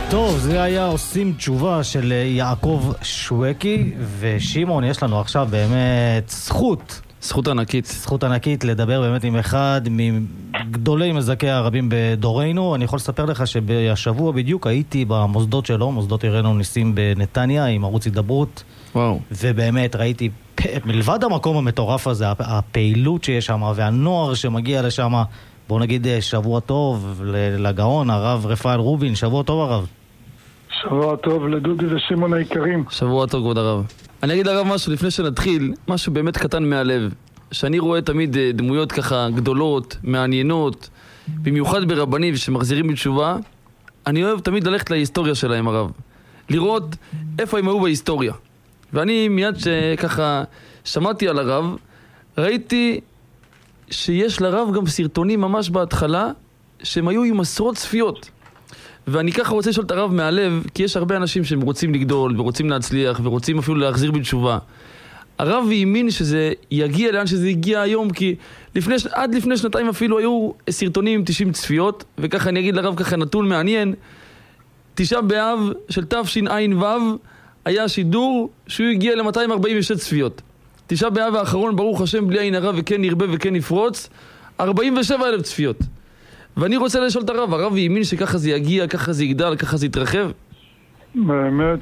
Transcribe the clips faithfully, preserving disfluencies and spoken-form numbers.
טוב, זה היה עושים תשובה של יעקב שווקי, ושימון, יש לנו עכשיו באמת זכות. זכות ענקית. זכות ענקית לדבר באמת עם אחד מגדולי מזכי הרבים בדורנו. אני יכול לספר לך שבשבוע בדיוק הייתי במוסדות שלו, מוסדות עירנו ניסים בנתניה, עם ערוץ הידברות. וואו. ובאמת ראיתי, מלבד המקום המטורף הזה, הפעילות שיש שם והנוער שמגיע לשם. בואו נגיד שבוע טוב לגאון, הרב רפאל רובין. שבוע טוב הרב. שבוע טוב לדודי ושימון היקרים. שבוע טוב כבוד הרב. אני אגיד הרב משהו לפני שנתחיל, משהו באמת קטן מהלב, שאני רואה תמיד דמויות ככה גדולות, מעניינות, במיוחד ברבנים שמחזירים בתשובה. אני אוהב תמיד ללכת להיסטוריה שלהם הרב, לראות איפה הם היו בהיסטוריה. ואני מיד שככה שמעתי על הרב, ראיתי שיש לרב גם סרטונים ממש בהתחלה שהם היו עם עשרות צפיות. ואני ככה רוצה לשאול את הרב מהלב, כי יש הרבה אנשים שהם רוצים לגדול ורוצים להצליח ורוצים אפילו להחזיר בתשובה. הרב האמין שזה יגיע לאן שזה הגיע היום, כי לפני, עד לפני שנתיים אפילו היו סרטונים עם תשעים צפיות, וככה אני אגיד לרב ככה נתון מעניין, תשעה באב של תשע"ו היה שידור שהוא הגיע ל-מאתיים ארבעים ושש צפיות. תשעה באב האחרון, ברוך השם, בלי עין הרע וכן ירבה וכן יפרוץ, ארבעים ושבע אלף צפיות. ואני רוצה לשאול את הרב, הרב האמין שככה זה יגיע, ככה זה יגדל, ככה זה יתרחב? באמת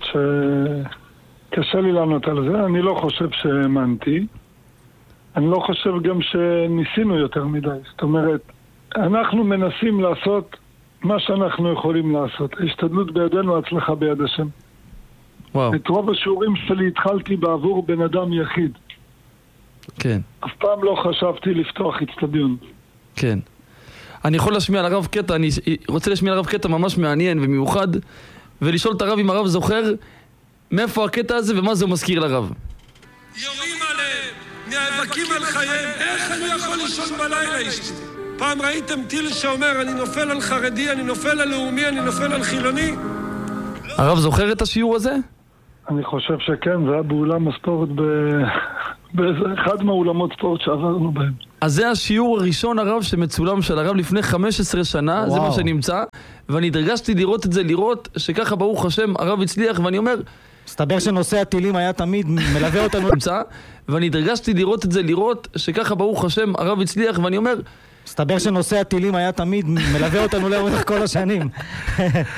שקשה לי לענות על זה, אני לא חושב שהאמנתי. אני לא חושב גם שניסינו יותר מדי. זאת אומרת, אנחנו מנסים לעשות מה שאנחנו יכולים לעשות. ההשתדלות בידינו, הצלחה ביד השם. וואו. את רוב השיעורים שלי התחלתי בעבור בן אדם יחיד. כן. אף פעם לא חשבתי לפתוח אצטדיון. כן. אני יכול להשמיע על הרב קטע, אני רוצה להשמיע על הרב קטע ממש מעניין ומיוחד, ולשאול את הרב אם הרב זוכר מאיפה הקטע הזה ומה זה מזכיר לרב. יורים עליהם, נאבקים על חייהם, איך אני יכול לישון בלילה אשתי? פעם ראיתם טיל שאומר אני נופל על חרדי, אני נופל על לאומי, אני נופל על חילוני? הרב זוכר את השיעור הזה? אני חושב שכן, זה היה באולם הספורט, באיזה אחד מהאולמות ספורט שעברנו בהם. אז זה השיעור הראשון הרב שמצולם של הרב לפני חמש עשרה שנה, וואו. זה מה שנמצא, ואני דרגשתי לראות את זה, לראות שככה ברוך השם הרב הצליח, ואני אומר, מסתבר שנושא הטילים היה תמיד מלווה אותנו. נמצא, ואני דרגשתי לראות את זה, לראות שככה ברוך השם הרב הצליח, ואני אומר, מסתבר שנושא הטילים היה תמיד מלווה אותנו לאורך כל השנים.